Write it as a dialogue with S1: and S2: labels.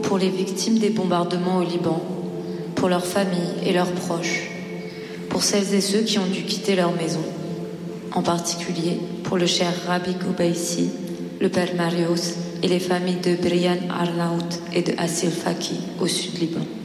S1: pour les victimes des bombardements au Liban, pour leurs familles et leurs proches, pour celles et ceux qui ont dû quitter leur maison, en particulier pour le cher Rabbi Goubaïsi, le père Marios et les familles de Brian Arnaout et de Assil Faki au sud Liban.